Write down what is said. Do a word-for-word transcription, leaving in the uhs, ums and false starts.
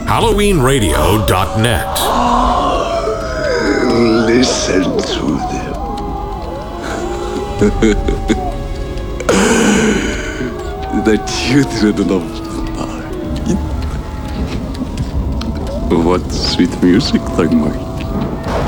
Halloween Radio dot net. Listen to them. The children of the night. What sweet music they make.